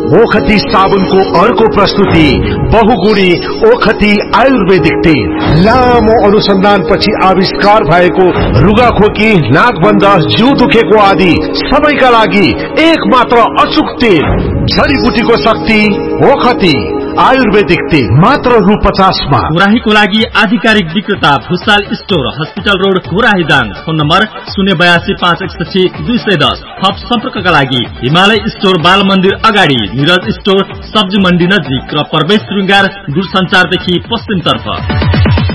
ओखती साबुनको अर्को प्रस्तुति बहुगुणी ओखती आयुर्वेदिक तेल। लामो अनुसन्धानपछि आविष्कार भएको रुगाखोकी, नाकबन्ध, जिउ दुखेको आदि सबैका लागि एकमात्र अचूक तेल। जडीबुटीको शक्ति ओखती आयुर्वेदिक तेल मात्र रु 50 मा। घोराहीको लागि आधिकारिक विक्रेता Bhusal store, hospital road, Ghorahi Dang. Phone number 082 561 210। थप सम्पर्कका लागि हिमालय स्टोर, बाल मन्दिर अगाडि, निरज स्टोर, सब्जी मण्डी नजिक र प्रवेश श्रृंगार दूरसञ्चारदेखि पश्चिमतर्फ।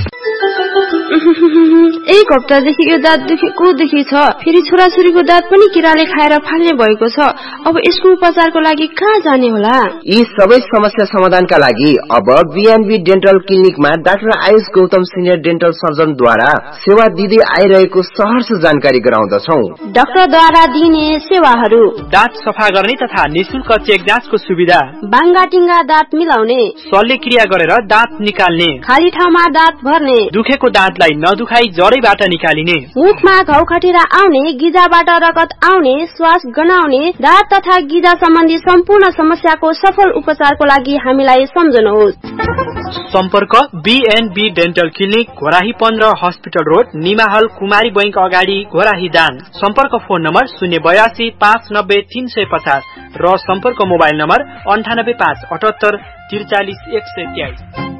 एक हप्तादेखि यो दाँत दुखेको छ। फेरि छोराछोरीको दाँत पनि किराले खाएर फाल्ने भएको छ। अब यसको उपचारको लागि कहाँ जाने होला? यी सबै समस्या समाधानका लागि अब BNB dental क्लिनिकमा doctor Ayush Gautam senior dental सर्जनद्वारा सेवा दिँदै आइरहेको सहर्ष जानकारी गराउँदछौ। डाक्टरद्वारा दिने सेवाहरू: दाँत सफा गर्ने तथा निशुल्क चेक जाँचको सुविधा, बाङ्गाटिङ्गा दाँत मिलाउने, शल्यक्रिया गरेर दाँत निकाल्ने, खाली ठाउँमा दाँत भर्ने, दुखेको दाँतलाई नदुखाई जडैबाट निकालिने, मुखमा घाउ खटिरा आउने, गिजाबाट रगत आउने, श्वास गनाउने, दाँत तथा गिजा सम्बन्धी सम्पूर्ण समस्याको सफल उपचारको लागि हामीलाई सम्झनुहोस्। सम्पर्क BNB dental clinic, Ghorahi 15, hospital road, निमाहल, कुमारी बैंक अगाडि, घोराही दाङ। सम्पर्क फोन नम्बर 082 590 350 र सम्पर्क मोबाइल नम्बर 98 578 43 123।